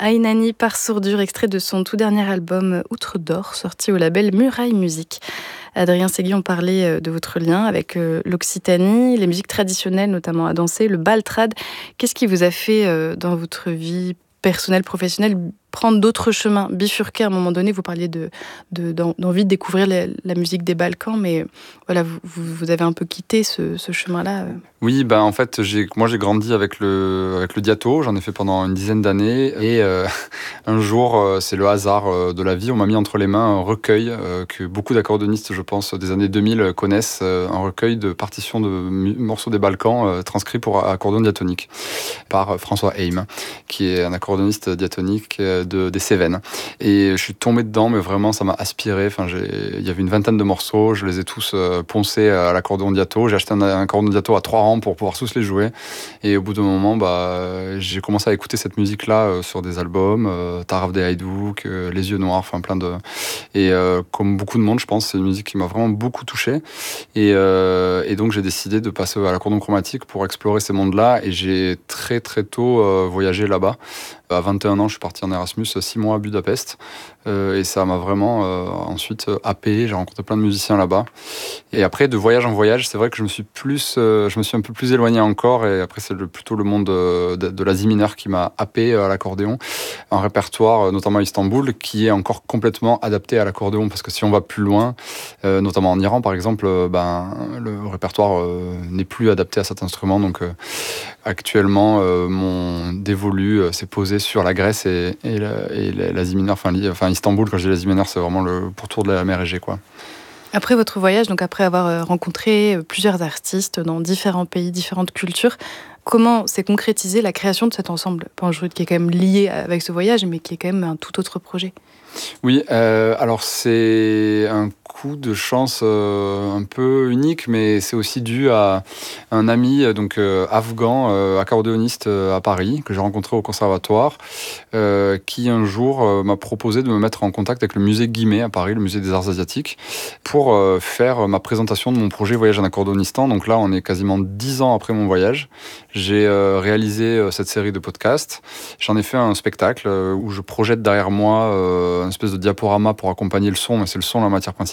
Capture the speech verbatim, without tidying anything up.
Ainani par sourdure, extrait de son tout dernier album Outre d'Or, sorti au label Muraille Musique. Adrien Segui, on parlait de votre lien avec l'Occitanie, les musiques traditionnelles, notamment à danser, le baltrad. Qu'est-ce qui vous a fait, dans votre vie personnelle, professionnelle, prendre d'autres chemins, bifurquer à un moment donné? Vous parliez de, de, d'envie de découvrir la, la musique des Balkans, mais voilà, vous, vous avez un peu quitté ce, ce chemin-là. Oui, ben en fait, j'ai, moi j'ai grandi avec le, avec le diato, j'en ai fait pendant une dizaine d'années, et euh, un jour, euh, c'est le hasard euh, de la vie, on m'a mis entre les mains un recueil euh, que beaucoup d'accordéonistes, je pense, des années deux mille connaissent, euh, un recueil de partitions de mu- morceaux des Balkans euh, transcrits pour accordéon diatonique par François Heim, qui est un accordéoniste diatonique de, des Cévennes. Et je suis tombé dedans, mais vraiment, ça m'a aspiré. Enfin, j'ai, il y avait une vingtaine de morceaux, je les ai tous euh, poncés à l'accordéon diato. J'ai acheté un, un accordéon diato à trois rangs pour pouvoir tous les jouer. Et au bout d'un moment, bah, j'ai commencé à écouter cette musique-là euh, sur des albums, euh, Taraf des Haïdouk, euh, Les Yeux Noirs, enfin plein de... Et euh, comme beaucoup de monde, je pense, c'est une musique qui m'a vraiment beaucoup touché. Et, euh, et donc, j'ai décidé de passer à l'accordéon chromatique pour explorer ces mondes-là. Et j'ai très, très tôt euh, voyagé là-bas. À vingt et un ans, je suis parti en Erasmus, six mois à Budapest. Euh, et ça m'a vraiment euh, ensuite happé. J'ai rencontré plein de musiciens là-bas. Et après, de voyage en voyage, c'est vrai que je me suis plus, euh, je me suis un peu plus éloigné encore. Et après, c'est le, plutôt le monde de, de, de l'Asie mineure qui m'a happé à l'accordéon. Un répertoire, notamment à Istanbul, qui est encore complètement adapté à l'accordéon. Parce que si on va plus loin, euh, notamment en Iran, par exemple, euh, ben, le répertoire euh, n'est plus adapté à cet instrument. Donc, euh, actuellement, euh, mon dévolu euh, s'est posé sur la Grèce et, et, la, et l'Asie mineure. Enfin, enfin, Istanbul, quand je dis l'Asie mineure, c'est vraiment le pourtour de la mer Égée, quoi. Après votre voyage, donc après avoir rencontré plusieurs artistes dans différents pays, différentes cultures, comment s'est concrétisée la création de cet ensemble Pangerud, qui est quand même lié avec ce voyage, mais qui est quand même un tout autre projet? Oui, euh, alors c'est un coup de chance euh, un peu unique, mais c'est aussi dû à un ami donc euh, afghan, euh, accordéoniste euh, à Paris, que j'ai rencontré au conservatoire, euh, qui un jour euh, m'a proposé de me mettre en contact avec le musée Guimet à Paris, le musée des arts asiatiques, pour euh, faire ma présentation de mon projet Voyage en accordéonistan. Donc là, on est quasiment dix ans après mon voyage. J'ai euh, réalisé euh, cette série de podcasts. J'en ai fait un spectacle euh, où je projette derrière moi euh, une espèce de diaporama pour accompagner le son, mais c'est le son la matière principale.